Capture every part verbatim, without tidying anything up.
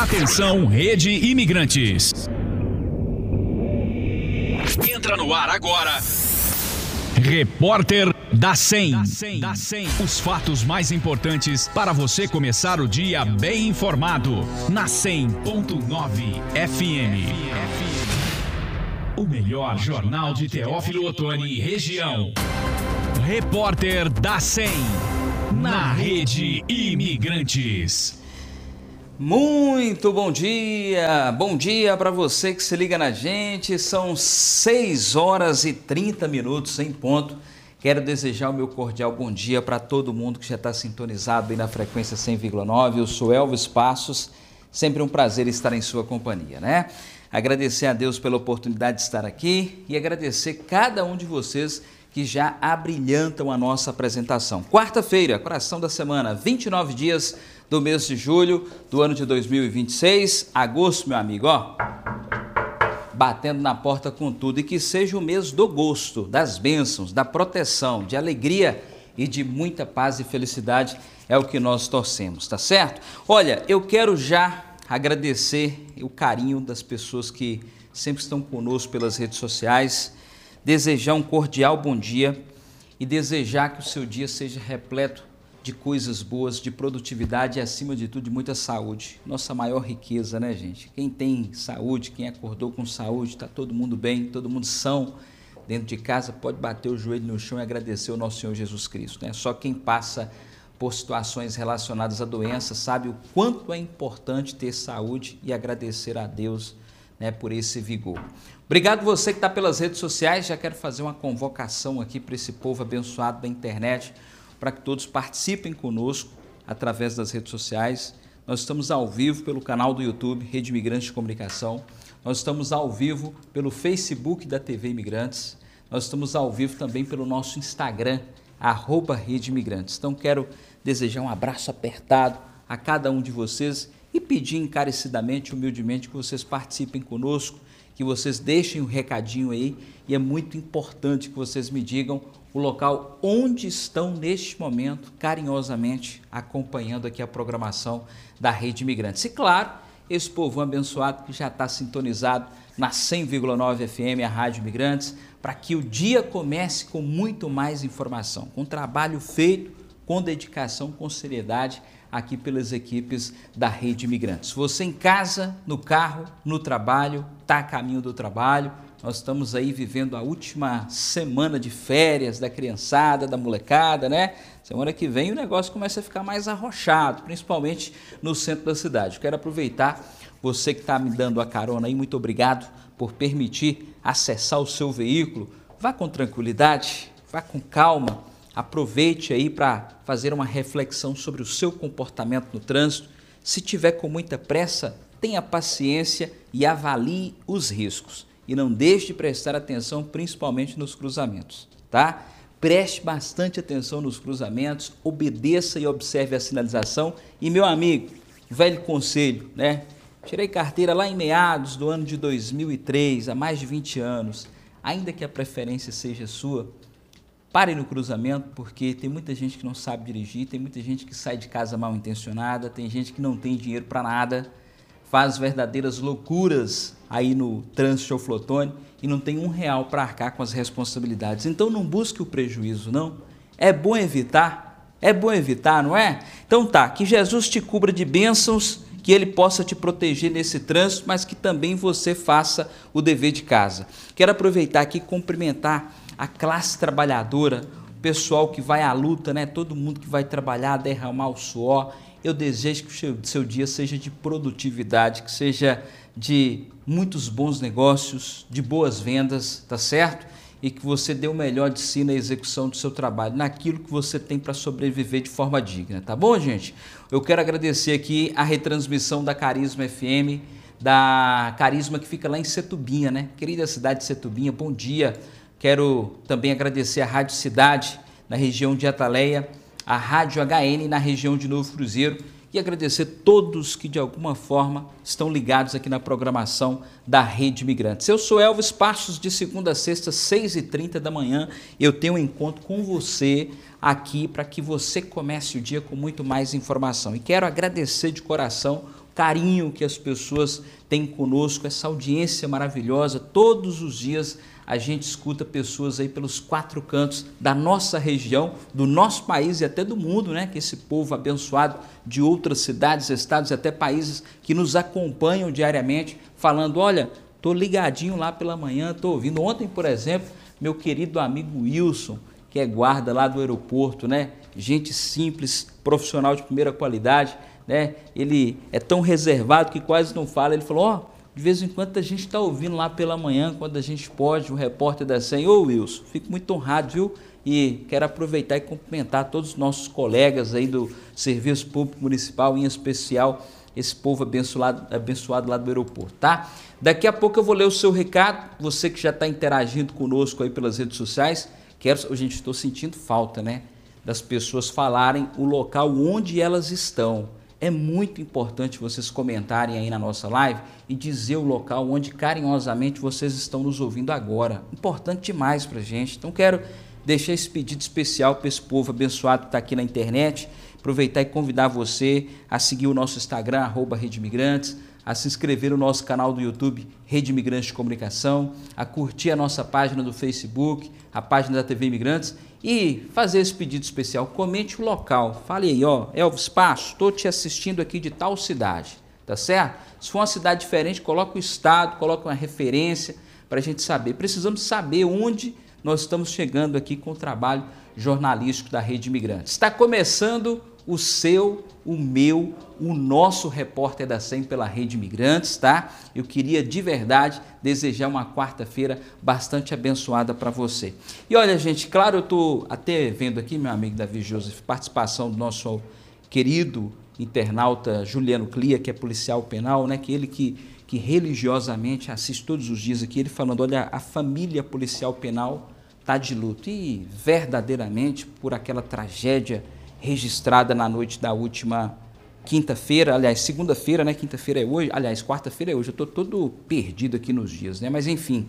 Atenção, Rede Imigrantes. Entra no ar agora. Repórter da cem. Da cem. Os fatos mais importantes para você começar o dia bem informado. Na cem ponto nove F M. O melhor jornal de Teófilo Otoni e região. Repórter da cem. Na Rede Imigrantes. Muito bom dia, bom dia para você que se liga na gente, são seis horas e trinta minutos em ponto. Quero desejar o meu cordial bom dia para todo mundo que já está sintonizado aí na frequência cem vírgula nove. Eu sou Elvis Passos, sempre um prazer estar em sua companhia, né? Agradecer a Deus pela oportunidade de estar aqui e agradecer cada um de vocês que já abrilhantam a nossa apresentação. Quarta-feira, coração da semana, vinte e nove dias do mês de julho do ano de dois mil e vinte e seis, agosto, meu amigo, ó, batendo na porta com tudo, e que seja o mês do gosto, das bênçãos, da proteção, de alegria e de muita paz e felicidade, é o que nós torcemos, tá certo? Olha, eu quero já agradecer o carinho das pessoas que sempre estão conosco pelas redes sociais, desejar um cordial bom dia e desejar que o seu dia seja repleto de coisas boas, de produtividade e, acima de tudo, de muita saúde. Nossa maior riqueza, né, gente? Quem tem saúde, quem acordou com saúde, está todo mundo bem, todo mundo são dentro de casa, pode bater o joelho no chão e agradecer ao nosso Senhor Jesus Cristo, né? Só quem passa por situações relacionadas à doença sabe o quanto é importante ter saúde e agradecer a Deus, né, por esse vigor. Obrigado você que está pelas redes sociais. Já quero fazer uma convocação aqui para esse povo abençoado da internet, para que todos participem conosco através das redes sociais. Nós estamos ao vivo pelo canal do YouTube, Rede Imigrantes de Comunicação. Nós estamos ao vivo pelo Facebook da T V Imigrantes. Nós estamos ao vivo também pelo nosso Instagram, arroba Rede Imigrantes. Então, quero desejar um abraço apertado a cada um de vocês e pedir encarecidamente, humildemente, que vocês participem conosco, que vocês deixem um recadinho aí, e é muito importante que vocês me digam o local onde estão neste momento, carinhosamente, acompanhando aqui a programação da Rede Imigrantes. E claro, esse povo abençoado que já está sintonizado na cem vírgula nove F M, a Rádio Imigrantes, para que o dia comece com muito mais informação, com trabalho feito, com dedicação, com seriedade, aqui pelas equipes da Rede Imigrantes. Você em casa, no carro, no trabalho, está a caminho do trabalho. Nós estamos aí vivendo a última semana de férias da criançada, da molecada, né? Semana que vem o negócio começa a ficar mais arrochado, principalmente no centro da cidade. Quero aproveitar, você que está me dando a carona aí, muito obrigado por permitir acessar o seu veículo. Vá com tranquilidade, vá com calma. Aproveite aí para fazer uma reflexão sobre o seu comportamento no trânsito. Se tiver com muita pressa, tenha paciência e avalie os riscos. E não deixe de prestar atenção, principalmente nos cruzamentos, tá? Preste bastante atenção nos cruzamentos, obedeça e observe a sinalização. E, meu amigo, velho conselho, né? Tirei carteira lá em meados do ano de dois mil e três, há mais de vinte anos. Ainda que a preferência seja sua, pare no cruzamento, porque tem muita gente que não sabe dirigir, tem muita gente que sai de casa mal intencionada, tem gente que não tem dinheiro para nada, faz verdadeiras loucuras aí no trânsito Teófilo e não tem um real para arcar com as responsabilidades. Então não busque o prejuízo, não. É bom evitar, é bom evitar, não é? Então tá, que Jesus te cubra de bênçãos, que Ele possa te proteger nesse trânsito, mas que também você faça o dever de casa. Quero aproveitar aqui e cumprimentar a classe trabalhadora, o pessoal que vai à luta, né? Todo mundo que vai trabalhar, derramar o suor. Eu desejo que o seu, seu dia seja de produtividade, que seja de muitos bons negócios, de boas vendas, tá certo? E que você dê o melhor de si na execução do seu trabalho, naquilo que você tem para sobreviver de forma digna, tá bom, gente? Eu quero agradecer aqui a retransmissão da Carisma F M, da Carisma que fica lá em Setubinha, né? Querida cidade de Setubinha, bom dia. Quero também agradecer a Rádio Cidade, na região de Ataleia, a Rádio H N, na região de Novo Cruzeiro, e agradecer todos que, de alguma forma, estão ligados aqui na programação da Rede Imigrantes. Eu sou Elvis Passos, de segunda a sexta, seis e trinta da manhã. Eu tenho um encontro com você aqui para que você comece o dia com muito mais informação. E quero agradecer de coração carinho que as pessoas têm conosco, essa audiência maravilhosa. Todos os dias a gente escuta pessoas aí pelos quatro cantos da nossa região, do nosso país e até do mundo, né? Que esse povo abençoado de outras cidades, estados e até países que nos acompanham diariamente, falando, olha, tô ligadinho lá pela manhã, tô ouvindo. Ontem, por exemplo, meu querido amigo Wilson, que é guarda lá do aeroporto, né? Gente simples, profissional de primeira qualidade, né? Ele é tão reservado que quase não fala. Ele falou, ó, oh, de vez em quando a gente está ouvindo lá pela manhã, quando a gente pode, o repórter da S E M. Ô Wilson, fico muito honrado, viu? E quero aproveitar e cumprimentar todos os nossos colegas aí do Serviço Público Municipal, em especial esse povo abençoado, abençoado lá do aeroporto, tá? Daqui a pouco eu vou ler o seu recado, você que já está interagindo conosco aí pelas redes sociais. Quero, gente, estou sentindo falta, né? Das pessoas falarem o local onde elas estão. É muito importante vocês comentarem aí na nossa live e dizer o local onde carinhosamente vocês estão nos ouvindo agora. Importante demais pra gente. Então quero deixar esse pedido especial para esse povo abençoado que está aqui na internet. Aproveitar e convidar você a seguir o nosso Instagram, arroba Rede Imigrantes, a se inscrever no nosso canal do YouTube, Rede Imigrantes de Comunicação, a curtir a nossa página do Facebook, a página da T V Imigrantes e fazer esse pedido especial. Comente o local, fale aí, ó, Elvis Passo, estou te assistindo aqui de tal cidade, tá certo? Se for uma cidade diferente, coloca o estado, coloca uma referência para a gente saber. Precisamos saber onde nós estamos chegando aqui com o trabalho jornalístico da Rede Imigrantes. Está começando o seu, o meu, o nosso repórter da S E M pela Rede Imigrantes, tá? Eu queria de verdade desejar uma quarta-feira bastante abençoada para você. E olha, gente, claro, eu estou até vendo aqui, meu amigo Davi Joseph, participação do nosso querido internauta Juliano Clia, que é policial penal, né? Que ele que, que religiosamente assiste todos os dias aqui, ele falando, olha, a família policial penal está de luto. E verdadeiramente, por aquela tragédia registrada na noite da última quinta-feira, aliás, segunda-feira, né? Quinta-feira é hoje, aliás, quarta-feira é hoje, eu estou todo perdido aqui nos dias, né? Mas enfim,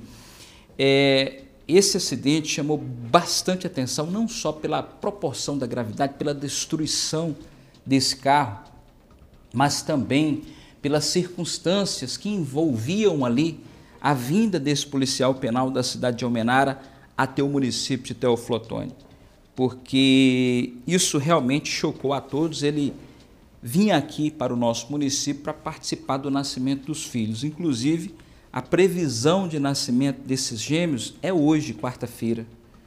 é, esse acidente chamou bastante atenção, não só pela proporção da gravidade, pela destruição desse carro, mas também pelas circunstâncias que envolviam ali a vinda desse policial penal da cidade de Almenara até o município de Teoflotone, porque isso realmente chocou a todos. Ele vinha aqui para o nosso município para participar do nascimento dos filhos. Inclusive, a previsão de nascimento desses gêmeos é hoje, quarta-feira.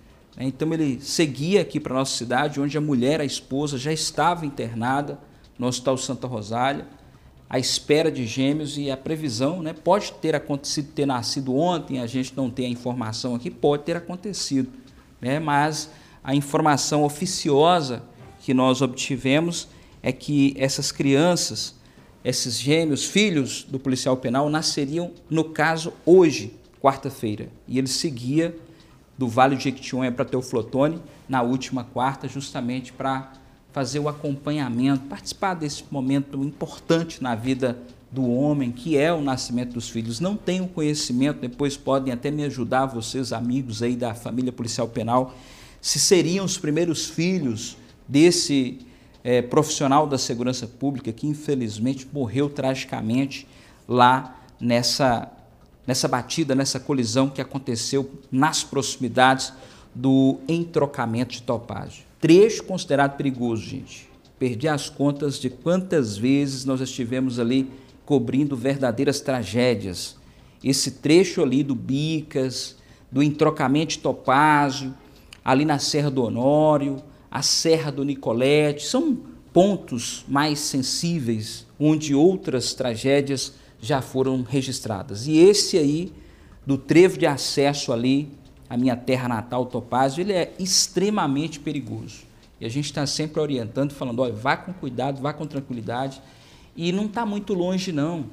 Então ele seguia aqui para a nossa cidade, onde a mulher, a esposa, já estava internada no Hospital Santa Rosália, à espera de gêmeos, e a previsão, né, pode ter acontecido, ter nascido ontem, a gente não tem a informação aqui, pode ter acontecido, né, mas a informação oficiosa que nós obtivemos é que essas crianças, esses gêmeos, filhos do policial penal, nasceriam, no caso, hoje, quarta-feira, e ele seguia do Vale de Jequitinhonha para Teoflotone na última quarta, justamente para fazer o acompanhamento, participar desse momento importante na vida do homem, que é o nascimento dos filhos. Não tenho conhecimento, depois podem até me ajudar, vocês, amigos aí da família policial penal, se seriam os primeiros filhos desse é, profissional da segurança pública que infelizmente morreu tragicamente lá nessa, nessa batida, nessa colisão que aconteceu nas proximidades do entrocamento de Topázio. Trecho considerado perigoso, gente. Perdi as contas de quantas vezes nós estivemos ali cobrindo verdadeiras tragédias. Esse trecho ali do Bicas, do entrocamento de Topázio, ali na Serra do Honório, a Serra do Nicolete, são pontos mais sensíveis, onde outras tragédias já foram registradas. E esse aí, do trevo de acesso ali, a minha terra natal, Topázio, ele é extremamente perigoso. E a gente está sempre orientando, falando, olha, vá com cuidado, vá com tranquilidade. E não está muito longe, não.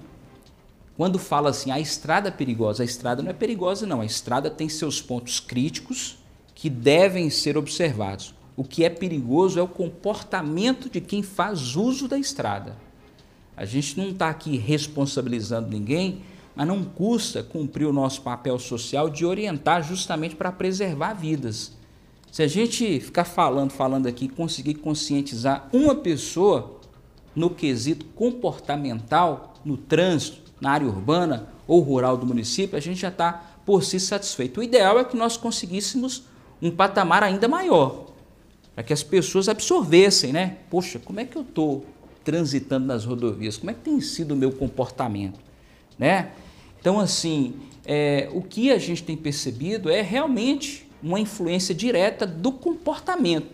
Quando fala assim, a estrada é perigosa, a estrada não é perigosa, não. A estrada tem seus pontos críticos que devem ser observados. O que é perigoso é o comportamento de quem faz uso da estrada. A gente não está aqui responsabilizando ninguém, mas não custa cumprir o nosso papel social de orientar justamente para preservar vidas. Se a gente ficar falando, falando aqui, conseguir conscientizar uma pessoa, no quesito comportamental, no trânsito, na área urbana ou rural do município, a gente já está por si satisfeito. O ideal é que nós conseguíssemos um patamar ainda maior, para que as pessoas absorvessem, né? Poxa, como é que eu estou transitando nas rodovias? Como é que tem sido o meu comportamento? Né? Então, assim, é, o que a gente tem percebido é realmente uma influência direta do comportamento.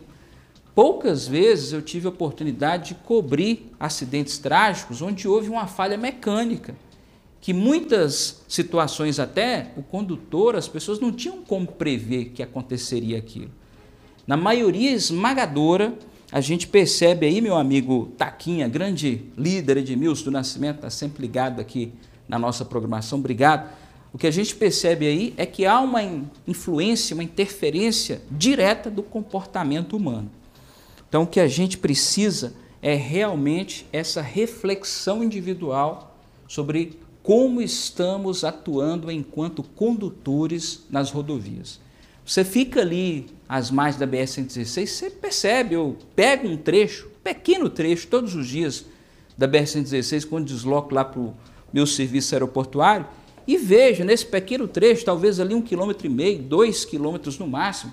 Poucas vezes eu tive a oportunidade de cobrir acidentes trágicos onde houve uma falha mecânica, que muitas situações até o condutor, as pessoas não tinham como prever que aconteceria aquilo. Na maioria esmagadora, a gente percebe aí, meu amigo Taquinha, grande líder Edmilson do Nascimento, está sempre ligado aqui na nossa programação, obrigado. O que a gente percebe aí é que há uma influência, uma interferência direta do comportamento humano. Então, o que a gente precisa é realmente essa reflexão individual sobre como estamos atuando enquanto condutores nas rodovias. Você fica ali às margens da B R cento e dezesseis, você percebe, eu pego um trecho, pequeno trecho, todos os dias da B R cento e dezesseis, quando desloco lá para o meu serviço aeroportuário, e vejo nesse pequeno trecho, talvez ali um quilômetro e meio, dois quilômetros no máximo,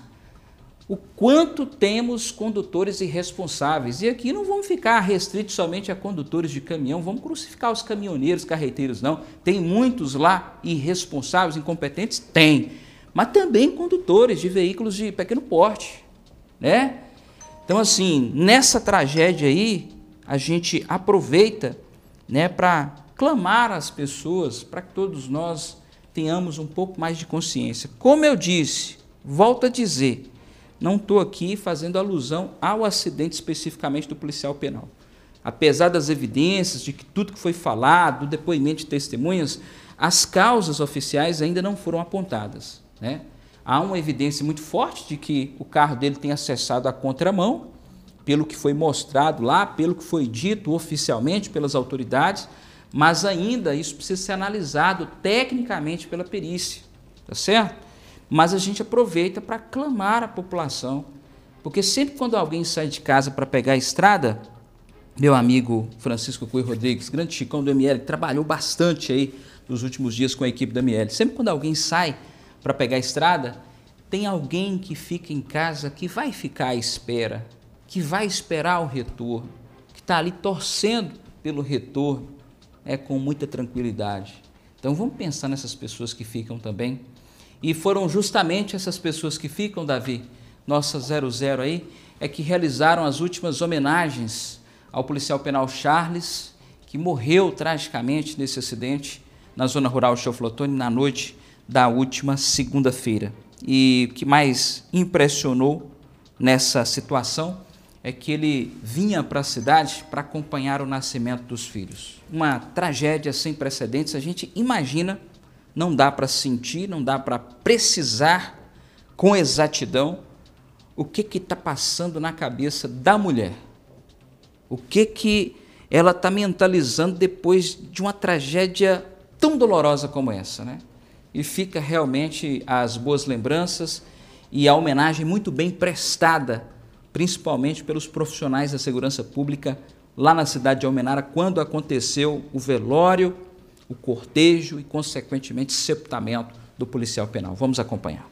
o quanto temos condutores irresponsáveis. E aqui não vamos ficar restritos somente a condutores de caminhão, vamos crucificar os caminhoneiros, carreteiros, não. Tem muitos lá irresponsáveis, incompetentes? Tem. Mas também condutores de veículos de pequeno porte, né? Então, assim, nessa tragédia aí, a gente aproveita, né, para clamar às pessoas, para que todos nós tenhamos um pouco mais de consciência. Como eu disse, volto a dizer, não estou aqui fazendo alusão ao acidente especificamente do policial penal. Apesar das evidências de que tudo que foi falado, do depoimento de testemunhas, as causas oficiais ainda não foram apontadas, né? Há uma evidência muito forte de que o carro dele tem acessado a contramão, pelo que foi mostrado lá, pelo que foi dito oficialmente pelas autoridades, mas ainda isso precisa ser analisado tecnicamente pela perícia, tá certo? Mas a gente aproveita para clamar à população, porque sempre quando alguém sai de casa para pegar a estrada, meu amigo Francisco Cui Rodrigues, grande Chicão do M L, que trabalhou bastante aí nos últimos dias com a equipe do M L, sempre quando alguém sai para pegar a estrada, tem alguém que fica em casa que vai ficar à espera, que vai esperar o retorno, que está ali torcendo pelo retorno, é, com muita tranquilidade. Então vamos pensar nessas pessoas que ficam também. E foram justamente essas pessoas que ficam, Davi, nossa zero zero aí, é que realizaram as últimas homenagens ao policial penal Charles, que morreu tragicamente nesse acidente na zona rural de Teoflotone na noite da última segunda-feira. E o que mais impressionou nessa situação é que ele vinha para a cidade para acompanhar o nascimento dos filhos. Uma tragédia sem precedentes, a gente imagina, não dá para sentir, não dá para precisar com exatidão o que que está passando na cabeça da mulher. O que que ela está mentalizando depois de uma tragédia tão dolorosa como essa, né? E fica realmente as boas lembranças e a homenagem muito bem prestada, principalmente pelos profissionais da segurança pública lá na cidade de Almenara, quando aconteceu o velório, o cortejo e, consequentemente, sepultamento do policial penal. Vamos acompanhar.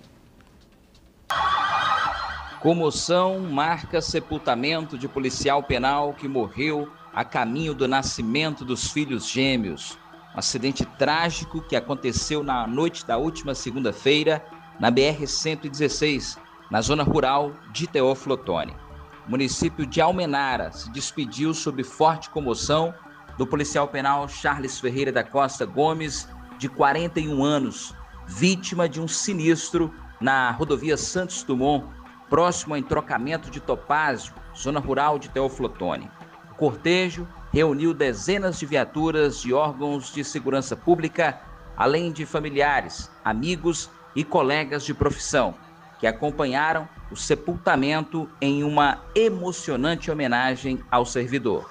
Comoção marca sepultamento de policial penal que morreu a caminho do nascimento dos filhos gêmeos. Um acidente trágico que aconteceu na noite da última segunda-feira na B R cento e dezesseis, na zona rural de Teoflotone. O município de Almenara se despediu sob forte comoção do policial penal Charles Ferreira da Costa Gomes, de quarenta e um anos, vítima de um sinistro na rodovia Santos Dumont, próximo ao entrocamento de Topázio, zona rural de Teoflotone. O cortejo reuniu dezenas de viaturas de órgãos de segurança pública, além de familiares, amigos e colegas de profissão, que acompanharam o sepultamento em uma emocionante homenagem ao servidor.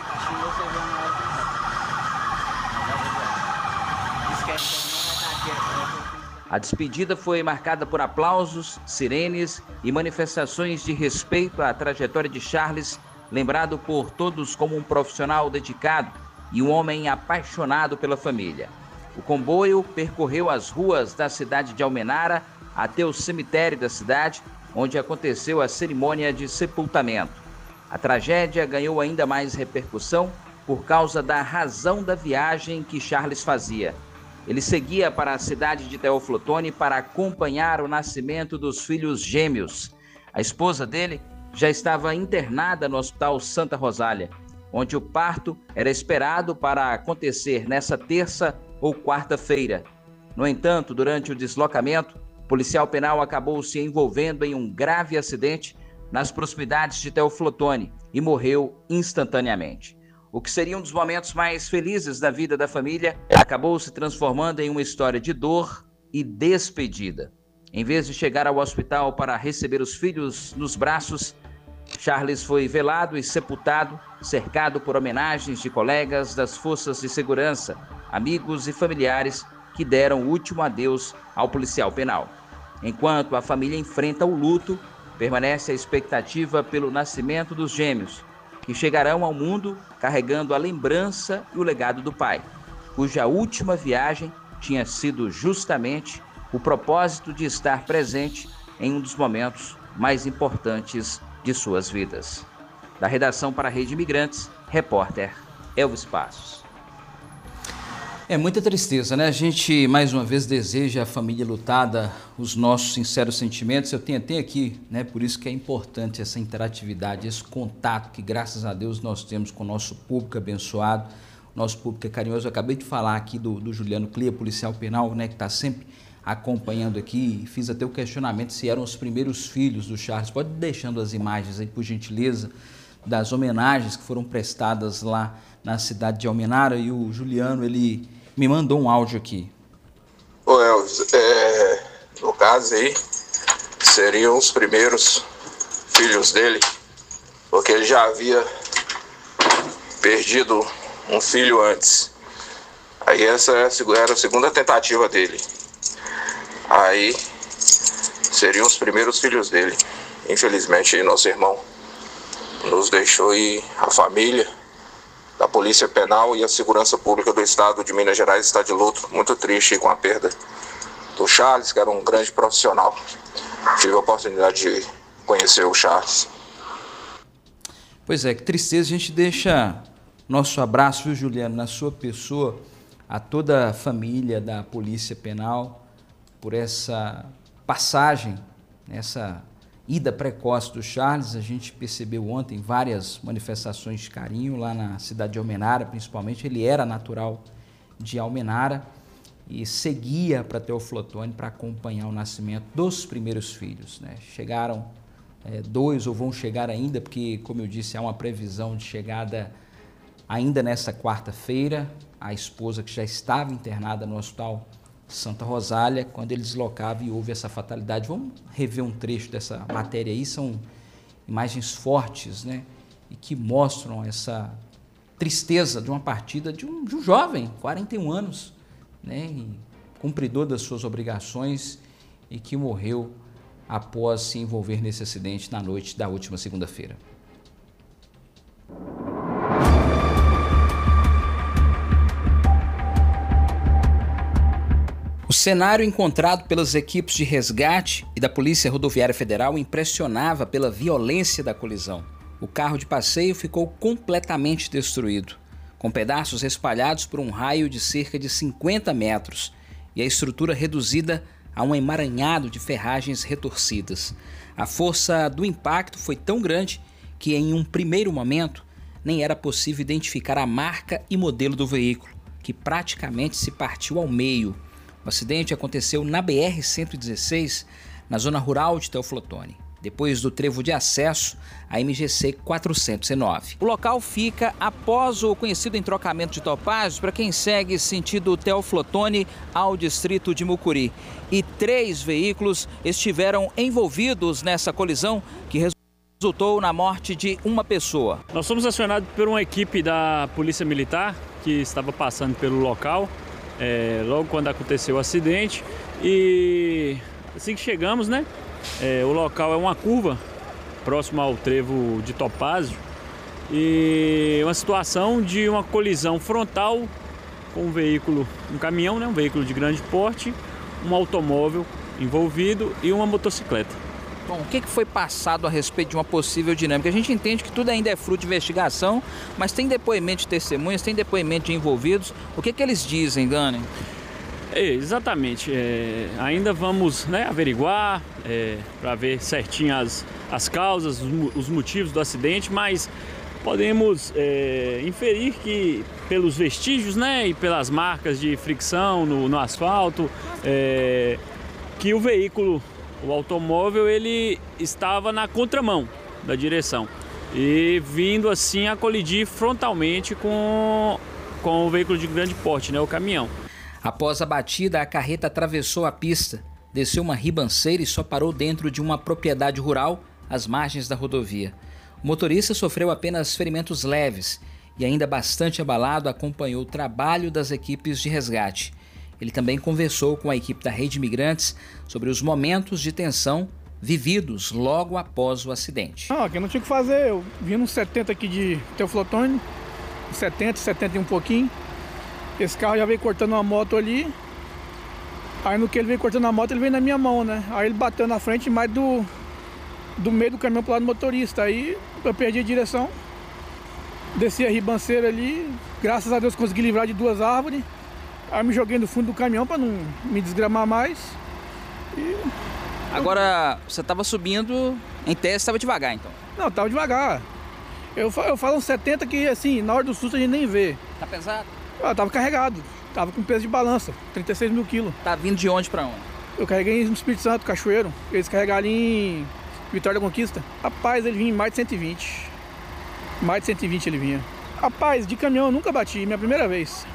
A despedida foi marcada por aplausos, sirenes e manifestações de respeito à trajetória de Charles lembrado por todos como um profissional dedicado e um homem apaixonado pela família. O comboio percorreu as ruas da cidade de Almenara até o cemitério da cidade, onde aconteceu a cerimônia de sepultamento. A tragédia ganhou ainda mais repercussão por causa da razão da viagem que Charles fazia. Ele seguia para a cidade de Teófilo Otoni para acompanhar o nascimento dos filhos gêmeos. A esposa dele já estava internada no Hospital Santa Rosália, onde o parto era esperado para acontecer nessa terça ou quarta-feira. No entanto, durante o deslocamento, o policial penal acabou se envolvendo em um grave acidente nas proximidades de Teófilo Otoni e morreu instantaneamente. O que seria um dos momentos mais felizes da vida da família acabou se transformando em uma história de dor e despedida. Em vez de chegar ao hospital para receber os filhos nos braços, Charles foi velado e sepultado, cercado por homenagens de colegas das forças de segurança, amigos e familiares que deram o último adeus ao policial penal. Enquanto a família enfrenta o luto, permanece a expectativa pelo nascimento dos gêmeos, que chegarão ao mundo carregando a lembrança e o legado do pai, cuja última viagem tinha sido justamente o propósito de estar presente em um dos momentos mais importantes de suas vidas. Da redação para a Rede Imigrantes, repórter Elvis Passos. É muita tristeza, né? A gente, mais uma vez, deseja à família lutada os nossos sinceros sentimentos. Eu tenho até aqui, né? Por isso que é importante essa interatividade, esse contato que, graças a Deus, nós temos com o nosso público abençoado, nosso público é carinhoso. Eu acabei de falar aqui do, do Juliano Clia, policial penal, né? Que está sempre acompanhando aqui. Fiz até o questionamento se eram os primeiros filhos do Charles. Pode ir deixando as imagens aí, por gentileza, das homenagens que foram prestadas lá na cidade de Almenara, e o Juliano, ele me mandou um áudio aqui. Ô Elvis, é, no caso aí, seriam os primeiros filhos dele, porque ele já havia perdido um filho antes. Aí essa era a segunda tentativa dele. Aí seriam os primeiros filhos dele. Infelizmente, nosso irmão nos deixou, e a família da Polícia Penal e a Segurança Pública do Estado de Minas Gerais está de luto, muito triste com a perda do Charles, que era um grande profissional. Tive a oportunidade de conhecer o Charles. Pois é, que tristeza. A gente deixa nosso abraço, viu, Juliano, na sua pessoa, a toda a família da Polícia Penal, por essa passagem, essa ida precoce do Charles. A gente percebeu ontem várias manifestações de carinho lá na cidade de Almenara, principalmente. Ele era natural de Almenara e seguia para Teófilo Otoni para acompanhar o nascimento dos primeiros filhos, né? Chegaram é, dois, ou vão chegar ainda, porque, como eu disse, há uma previsão de chegada ainda nessa quarta-feira. A esposa, que já estava internada no Hospital Santa Rosália, quando ele deslocava e houve essa fatalidade. Vamos rever um trecho dessa matéria aí. São imagens fortes, né? E que mostram essa tristeza de uma partida de um, de um jovem, quarenta e um anos, né? E cumpridor das suas obrigações, e que morreu após se envolver nesse acidente na noite da última segunda-feira. O cenário encontrado pelas equipes de resgate e da Polícia Rodoviária Federal impressionava pela violência da colisão. O carro de passeio ficou completamente destruído, com pedaços espalhados por um raio de cerca de cinquenta metros e a estrutura reduzida a um emaranhado de ferragens retorcidas. A força do impacto foi tão grande que, em um primeiro momento, nem era possível identificar a marca e modelo do veículo, que praticamente se partiu ao meio. O acidente aconteceu na B R cento e dezesseis, na zona rural de Teófilo Otoni, depois do trevo de acesso à M G C quatrocentos e nove. O local fica após o conhecido entrocamento de Topázio para quem segue sentido Teófilo Otoni ao distrito de Mucuri. E três veículos estiveram envolvidos nessa colisão que resultou na morte de uma pessoa. Nós fomos acionados por uma equipe da Polícia Militar que estava passando pelo local é, logo quando aconteceu o acidente, e assim que chegamos, né, é, o local é uma curva próximo ao trevo de Topázio, e uma situação de uma colisão frontal com um veículo, um caminhão, né, um veículo de grande porte, um automóvel envolvido e uma motocicleta. Bom, o que foi passado a respeito de uma possível dinâmica? A gente entende que tudo ainda é fruto de investigação, mas tem depoimento de testemunhas, tem depoimento de envolvidos. O que, que eles dizem, Dani? É, exatamente. É, ainda vamos, né, averiguar é, para ver certinho as, as causas, os, os motivos do acidente, mas podemos é, inferir que pelos vestígios, né, e pelas marcas de fricção no, no asfalto, é, que o veículo, o automóvel, ele estava na contramão da direção e vindo assim a colidir frontalmente com, com o veículo de grande porte, né, o caminhão. Após a batida, a carreta atravessou a pista, desceu uma ribanceira e só parou dentro de uma propriedade rural às margens da rodovia. O motorista sofreu apenas ferimentos leves e, ainda bastante abalado, acompanhou o trabalho das equipes de resgate. Ele também conversou com a equipe da Rede Imigrantes sobre os momentos de tensão vividos logo após o acidente. Não, aqui não tinha o que fazer. Eu vim nos setenta aqui de Teoflotone, setenta, setenta e um pouquinho. Esse carro já veio cortando uma moto ali. Aí no que ele veio cortando a moto, ele veio na minha mão, né? Aí ele bateu na frente mais do, do meio do caminhão pro lado do motorista. Aí eu perdi a direção. Desci a ribanceira ali. Graças a Deus consegui livrar de duas árvores. Aí me joguei no fundo do caminhão para não me desgramar mais. E... Agora, você estava subindo, em tese estava devagar então? Não, estava devagar. Eu, eu falo uns setenta que assim, na hora do susto a gente nem vê. Tá pesado? Eu tava carregado, tava com peso de balança, trinta e seis mil quilos. Tá vindo de onde para onde? Eu carreguei no Espírito Santo, Cachoeiro. Eles carregaram ali em Vitória da Conquista. Rapaz, ele vinha em mais de cento e vinte. Mais de cento e vinte ele vinha. Rapaz, de caminhão eu nunca bati, minha primeira vez.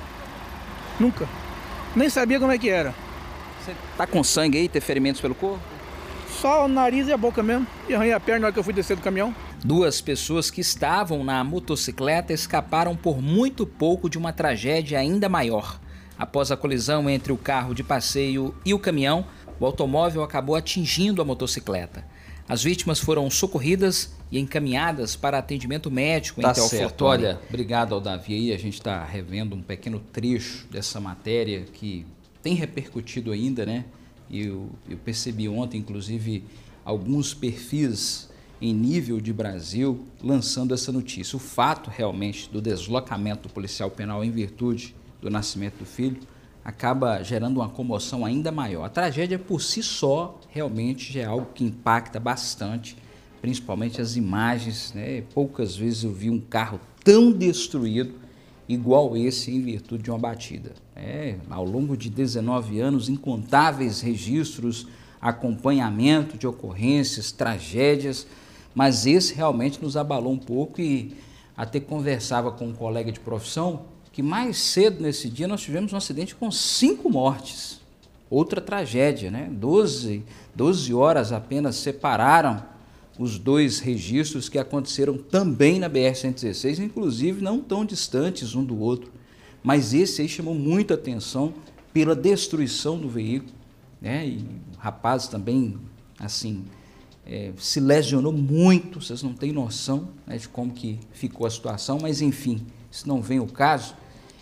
Nunca. Nem sabia como é que era. Você tá com sangue aí, ter ferimentos pelo corpo? Só o nariz e a boca mesmo. E arranhei a perna na hora que eu fui descer do caminhão. Duas pessoas que estavam na motocicleta escaparam por muito pouco de uma tragédia ainda maior. Após a colisão entre o carro de passeio e o caminhão, o automóvel acabou atingindo a motocicleta. As vítimas foram socorridas e encaminhadas para atendimento médico em Tá Teoflotone. certo. Olha, obrigado ao Davi aí. A gente está revendo um pequeno trecho dessa matéria que tem repercutido ainda, né? E eu, eu percebi ontem, inclusive, alguns perfis em nível de Brasil lançando essa notícia. O fato, realmente, do deslocamento do policial penal em virtude do nascimento do filho acaba gerando uma comoção ainda maior. A tragédia por si só realmente já é algo que impacta bastante, principalmente as imagens, né? Poucas vezes eu vi um carro tão destruído igual esse em virtude de uma batida. É, ao longo de dezenove anos, incontáveis registros, acompanhamento de ocorrências, tragédias, mas esse realmente nos abalou um pouco e até conversava com um colega de profissão que mais cedo nesse dia nós tivemos um acidente com cinco mortes. Outra tragédia, né? doze, doze horas apenas separaram os dois registros que aconteceram também na B R cento e dezesseis, inclusive não tão distantes um do outro. Mas esse aí chamou muita atenção pela destruição do veículo, né? E o rapaz também, assim, é, se lesionou muito, vocês não têm noção, né, de como que ficou a situação, mas enfim, isso não vem o caso.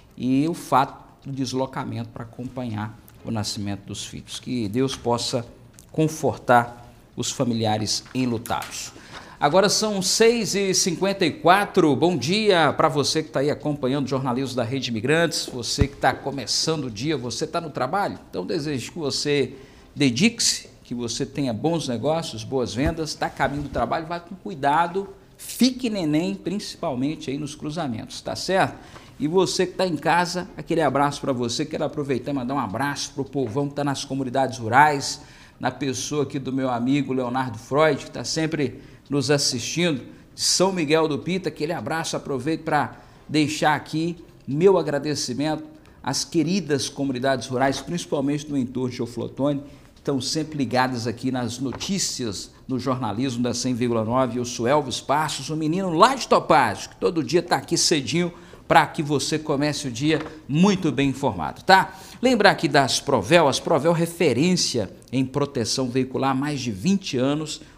E o fato do deslocamento para acompanhar o nascimento dos filhos. Que Deus possa confortar os familiares enlutados. Agora são seis e cinquenta e quatro, bom dia para você que está aí acompanhando o jornalismo da Rede Imigrantes, você que está começando o dia, você está no trabalho, então desejo que você dedique-se, que você tenha bons negócios, boas vendas, está a caminho do trabalho, vai com cuidado, fique neném, principalmente aí nos cruzamentos, tá certo? E você que está em casa, aquele abraço para você, quero aproveitar e mandar um abraço para o povão que está nas comunidades rurais, na pessoa aqui do meu amigo Leonardo Freud, que está sempre nos assistindo, de São Miguel do Pita, aquele abraço, aproveito para deixar aqui meu agradecimento às queridas comunidades rurais, principalmente do entorno de Teoflotone, que estão sempre ligadas aqui nas notícias do jornalismo da cem vírgula nove. Eu sou Elvis Passos, um menino lá de Topázio, que todo dia está aqui cedinho, para que você comece o dia muito bem informado, tá? Lembrar aqui das Provel, as Provel referência em proteção veicular há mais de vinte anos,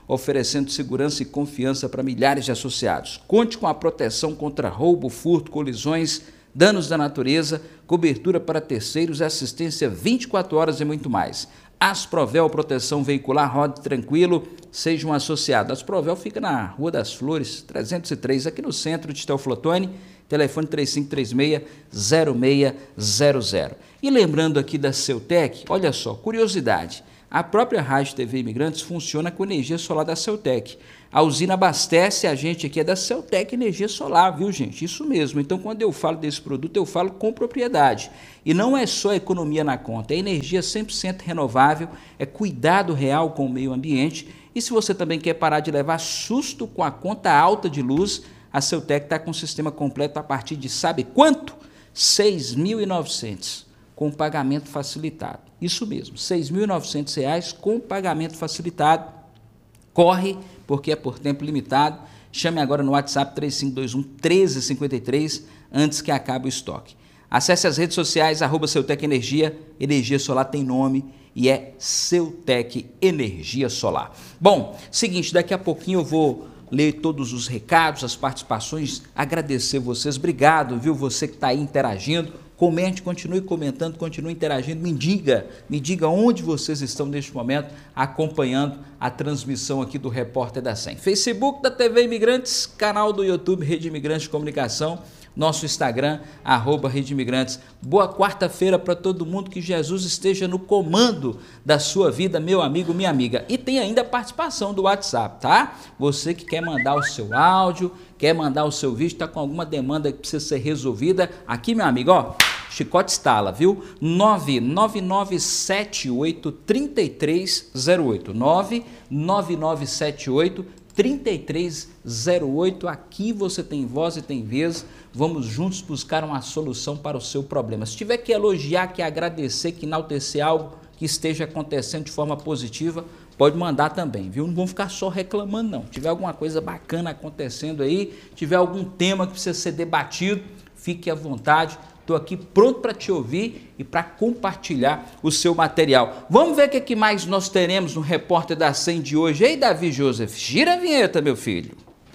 oferecendo segurança e confiança para milhares de associados. Conte com a proteção contra roubo, furto, colisões, danos da natureza, cobertura para terceiros, assistência vinte e quatro horas e muito mais. Asprovel Proteção Veicular, rode tranquilo, seja um associado. Asprovel fica na Rua das Flores, trezentos e três, aqui no centro de Teoflotone, telefone três cinco três seis, zero seis zero zero. E lembrando aqui da Ceutec, olha só, curiosidade, a própria Rádio T V Imigrantes funciona com energia solar da Ceutec. A usina abastece, a gente aqui é da Ceutec Energia Solar, viu gente? Isso mesmo. Então, quando eu falo desse produto, eu falo com propriedade. E não é só economia na conta, é energia cem por cento renovável, é cuidado real com o meio ambiente. E se você também quer parar de levar susto com a conta alta de luz, a Ceutec está com o sistema completo a partir de, sabe quanto? seis mil e novecentos reais, com pagamento facilitado. Isso mesmo, seis mil e novecentos reais com pagamento facilitado. Corre, porque é por tempo limitado. Chame agora no WhatsApp três cinco dois um, um três cinco três, antes que acabe o estoque. Acesse as redes sociais, arroba Ceutec Energia. Energia solar tem nome e é Ceutec Energia Solar. Bom, seguinte, daqui a pouquinho eu vou ler todos os recados, as participações, agradecer vocês. Obrigado, viu, você que está aí interagindo. Comente, continue comentando, continue interagindo, me diga, me diga onde vocês estão neste momento acompanhando a transmissão aqui do Repórter da cem. Facebook da T V Imigrantes, canal do YouTube Rede Imigrantes de Comunicação, nosso Instagram, arroba Rede Imigrantes. Boa quarta-feira para todo mundo, que Jesus esteja no comando da sua vida, meu amigo, minha amiga. E tem ainda a participação do WhatsApp, tá? Você que quer mandar o seu áudio, quer mandar o seu vídeo, está com alguma demanda que precisa ser resolvida, aqui, meu amigo, ó, chicote estala, viu? nove nove nove sete oito, três três zero oito, nove nove nove sete oito, três três zero oito, aqui você tem voz e tem vez, vamos juntos buscar uma solução para o seu problema. Se tiver que elogiar, que agradecer, que enaltecer algo que esteja acontecendo de forma positiva, pode mandar também, viu? Não vão ficar só reclamando, não. Se tiver alguma coisa bacana acontecendo aí, tiver algum tema que precisa ser debatido, fique à vontade. Estou aqui pronto para te ouvir e para compartilhar o seu material. Vamos ver o que, que mais nós teremos no Repórter da cem de hoje. Ei, Davi Joseph, gira a vinheta, meu filho.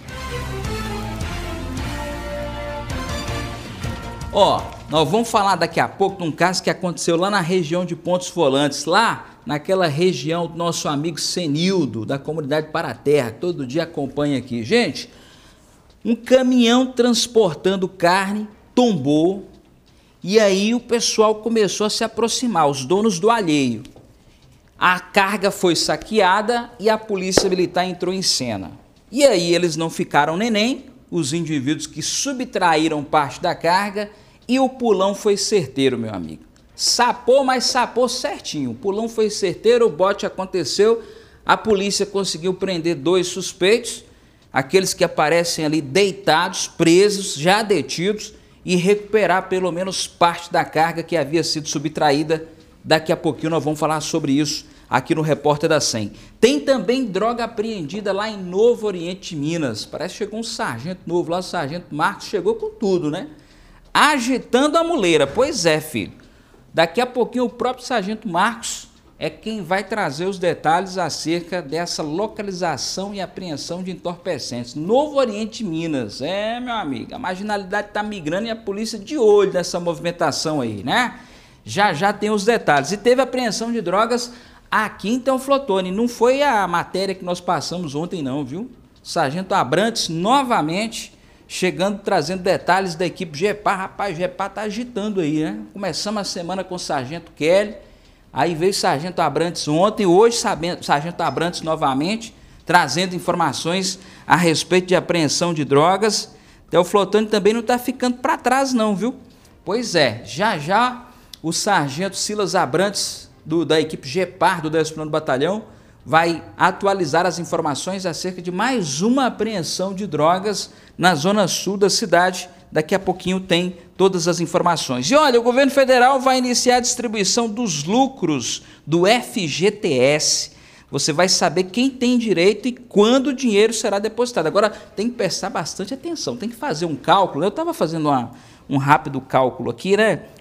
Ó, nós vamos falar daqui a pouco de um caso que aconteceu lá na região de Pontos Volantes, lá naquela região do nosso amigo Senildo, da comunidade Paraterra, que todo dia acompanha aqui. Gente, um caminhão transportando carne tombou. E aí o pessoal começou a se aproximar, os donos do alheio. A carga foi saqueada e a polícia militar entrou em cena. E aí eles não ficaram neném, os indivíduos que subtraíram parte da carga, e o pulão foi certeiro, meu amigo. Sapou, mas sapou certinho. O pulão foi certeiro, o bote aconteceu, a polícia conseguiu prender dois suspeitos, aqueles que aparecem ali deitados, presos, já detidos, e recuperar pelo menos parte da carga que havia sido subtraída. Daqui a pouquinho nós vamos falar sobre isso aqui no Repórter da cem. Tem também droga apreendida lá em Novo Oriente, Minas. Parece que chegou um sargento novo lá, o sargento Marcos chegou com tudo, né? Agitando a muleira. Pois é, filho. Daqui a pouquinho o próprio sargento Marcos é quem vai trazer os detalhes acerca dessa localização e apreensão de entorpecentes. Novo Oriente, Minas. É, meu amigo, a marginalidade está migrando e a polícia de olho nessa movimentação aí, né? Já já tem os detalhes. E teve apreensão de drogas aqui em Teoflotone. Não foi a matéria que nós passamos ontem não, viu? Sargento Abrantes novamente chegando, trazendo detalhes da equipe GEPAR. Rapaz, o GEPAR tá agitando aí, né? Começamos a semana com o Sargento Kelly. Aí veio o Sargento Abrantes ontem, hoje Sargento Abrantes novamente, trazendo informações a respeito de apreensão de drogas. Teoflotone também não está ficando para trás não, viu? Pois é, já já o Sargento Silas Abrantes, do, da equipe GEPAR do décimo nono Batalhão, vai atualizar as informações acerca de mais uma apreensão de drogas na zona sul da cidade. Daqui a pouquinho tem todas as informações. E olha, o governo federal vai iniciar a distribuição dos lucros do F G T S. Você vai saber quem tem direito e quando o dinheiro será depositado. Agora, tem que prestar bastante atenção, tem que fazer um cálculo. Eu estava fazendo uma, um rápido cálculo aqui, né?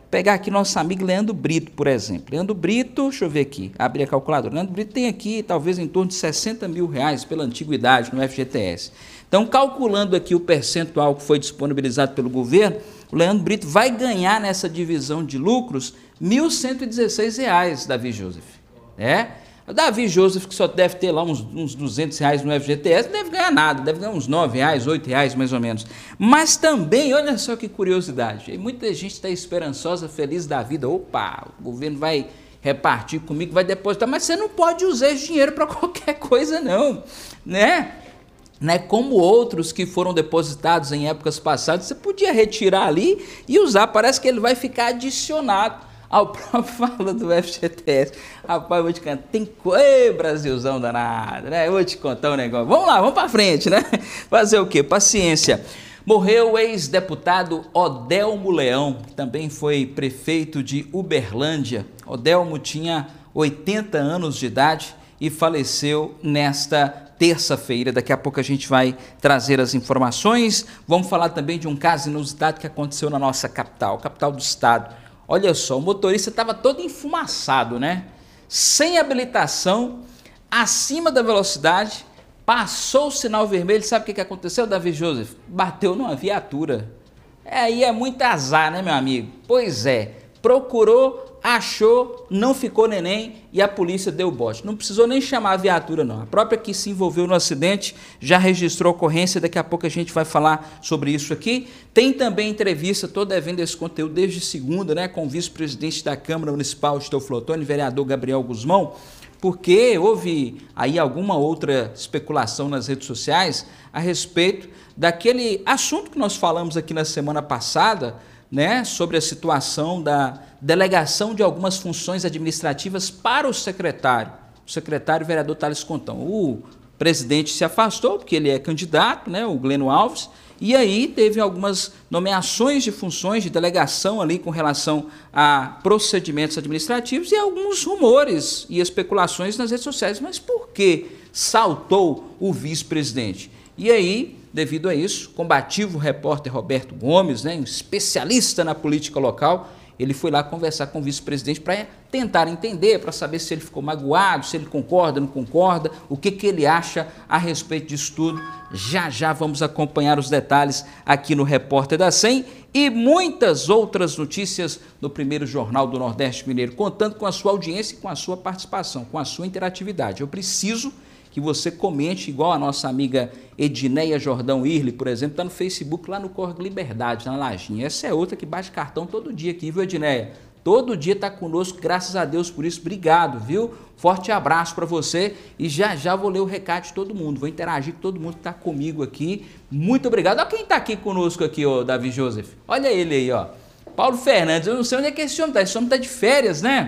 pegar aqui nosso amigo Leandro Brito, por exemplo. Leandro Brito, deixa eu ver aqui, abrir a calculadora. Leandro Brito tem aqui talvez em torno de sessenta mil reais pela antiguidade no F G T S. Então, calculando aqui o percentual que foi disponibilizado pelo governo, o Leandro Brito vai ganhar nessa divisão de lucros mil cento e dezesseis reais, Davi Joseph. É? O Davi Joseph, que só deve ter lá uns, uns duzentos reais no F G T S, não deve ganhar nada, deve ganhar uns nove reais, oito reais mais ou menos. Mas também, olha só que curiosidade, muita gente está esperançosa, feliz da vida, opa, o governo vai repartir comigo, vai depositar, mas você não pode usar esse dinheiro para qualquer coisa não, né? Né, como outros que foram depositados em épocas passadas, você podia retirar ali e usar, parece que ele vai ficar adicionado ao próprio valor do F G T S. Rapaz, eu vou te contar, tem coisa, Brasilzão danado, né? Eu vou te contar um negócio. Vamos lá, vamos para frente, né? Fazer o quê? Paciência. Morreu o ex-deputado Odelmo Leão, que também foi prefeito de Uberlândia. Odelmo tinha oitenta anos de idade e faleceu nesta terça-feira. Daqui a pouco a gente vai trazer as informações. Vamos falar também de um caso inusitado que aconteceu na nossa capital, capital do estado. Olha só, o motorista estava todo enfumaçado, né? Sem habilitação, acima da velocidade, passou o sinal vermelho. Sabe o que aconteceu, Davi Joseph? Bateu numa viatura. É, aí é muito azar, né, meu amigo? Pois é, procurou, achou, não ficou neném e a polícia deu bote. Não precisou nem chamar a viatura, não. A própria que se envolveu no acidente já registrou ocorrência. Daqui a pouco a gente vai falar sobre isso aqui. Tem também entrevista, estou devendo esse conteúdo desde segunda, né, com o vice-presidente da Câmara Municipal de Teoflotone, vereador Gabriel Guzmão, porque houve aí alguma outra especulação nas redes sociais a respeito daquele assunto que nós falamos aqui na semana passada, né, sobre a situação da delegação de algumas funções administrativas para o secretário, o secretário vereador Thales Contão. O presidente se afastou, porque ele é candidato, né, o Gleno Alves, e aí teve algumas nomeações de funções de delegação ali com relação a procedimentos administrativos e alguns rumores e especulações nas redes sociais. Mas por que saltou o vice-presidente? E aí, devido a isso, combativo repórter Roberto Gomes, né, um especialista na política local, ele foi lá conversar com o vice-presidente para tentar entender, para saber se ele ficou magoado, se ele concorda, não concorda, o que, que ele acha a respeito disso tudo. Já já vamos acompanhar os detalhes aqui no Repórter da cem e muitas outras notícias no primeiro Jornal do Nordeste Mineiro, contando com a sua audiência e com a sua participação, com a sua interatividade. Eu preciso que você comente, igual a nossa amiga Edneia Jordão Irle, por exemplo, está no Facebook, lá no Corre Liberdade, na Lajinha. Essa é outra que bate cartão todo dia aqui, viu, Edneia? Todo dia está conosco, graças a Deus por isso. Obrigado, viu? Forte abraço para você e já já vou ler o recado de todo mundo, vou interagir com todo mundo que está comigo aqui. Muito obrigado. Olha quem está aqui conosco aqui, ó, Davi Joseph. Olha ele aí, ó. Paulo Fernandes, eu não sei onde é que esse homem está, esse homem está de férias, né?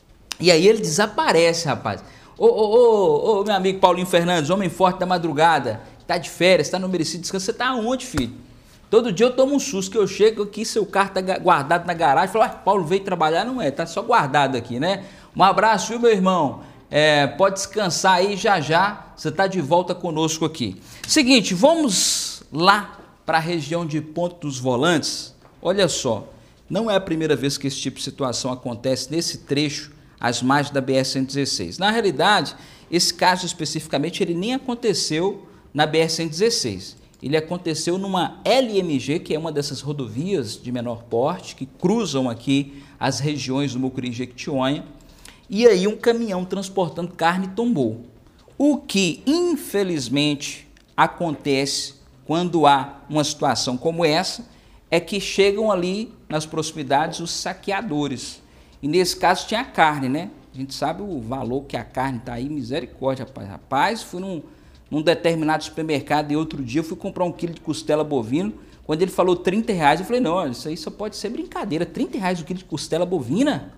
E aí ele desaparece, rapaz. Ô, ô, ô, ô, meu amigo Paulinho Fernandes, homem forte da madrugada, tá de férias, tá no merecido descanso, você tá aonde, filho? Todo dia eu tomo um susto, que eu chego aqui, seu carro tá guardado na garagem, falo, ah, Paulo veio trabalhar, não é, tá só guardado aqui, né? Um abraço, viu, meu irmão? É, pode descansar aí, já já, você tá de volta conosco aqui. Seguinte, vamos lá para a região de Ponto dos Volantes. Olha só, não é a primeira vez que esse tipo de situação acontece nesse trecho às margens da B R cento e dezesseis. Na realidade, esse caso especificamente, ele nem aconteceu na B R cento e dezesseis. Ele aconteceu numa L M G, que é uma dessas rodovias de menor porte, que cruzam aqui as regiões do Mucuri e Jequitinhonha, e aí um caminhão transportando carne tombou. O que, infelizmente, acontece quando há uma situação como essa, é que chegam ali nas proximidades os saqueadores. E nesse caso tinha carne, né? A gente sabe o valor que a carne está aí, misericórdia, rapaz. Rapaz, fui num, num determinado supermercado e outro dia eu fui comprar um quilo de costela bovina. Quando ele falou trinta reais, eu falei, não, isso aí só pode ser brincadeira. trinta reais o quilo de costela bovina?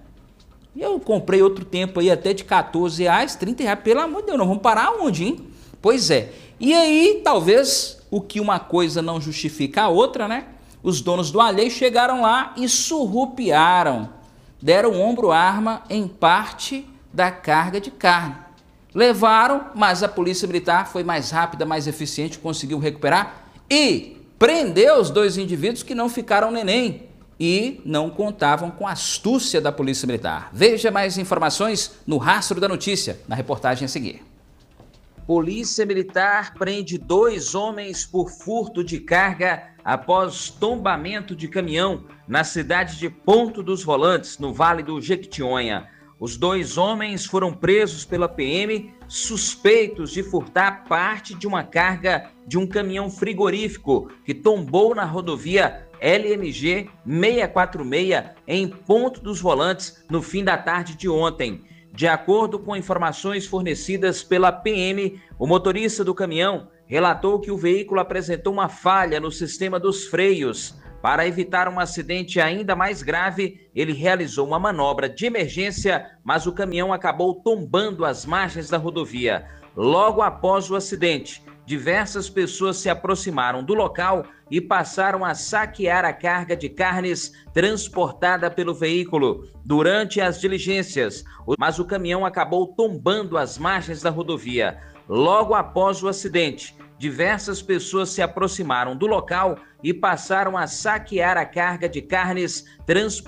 E eu comprei outro tempo aí até de quatorze reais, trinta reais, pelo amor de Deus, não vamos parar onde, hein? Pois é. E aí, talvez, o que uma coisa não justifica a outra, né? Os donos do alheio chegaram lá e surrupiaram. Deram ombro-arma em parte da carga de carne. Levaram, mas a polícia militar foi mais rápida, mais eficiente, conseguiu recuperar e prendeu os dois indivíduos que não ficaram neném. e não contavam com a astúcia da Polícia Militar. Veja mais informações no Rastro da Notícia, na reportagem a seguir. Polícia Militar prende dois homens por furto de carga após tombamento de caminhão na cidade de Ponto dos Volantes, no Vale do Jequitinhonha. Os dois homens foram presos pela P M, suspeitos de furtar parte de uma carga de um caminhão frigorífico que tombou na rodovia L M G seiscentos e quarenta e seis em Ponto dos Volantes no fim da tarde de ontem. De acordo com informações fornecidas pela P M, o motorista do caminhão relatou que o veículo apresentou uma falha no sistema dos freios. Para evitar um acidente ainda mais grave, ele realizou uma manobra de emergência, mas o caminhão acabou tombando às margens da rodovia. Logo após o acidente, diversas pessoas se aproximaram do local e passaram a saquear a carga de carnes transportada pelo veículo durante as diligências, mas o caminhão acabou tombando às margens da rodovia. Logo após o acidente, diversas pessoas se aproximaram do local e passaram a saquear a carga de carnes transportadas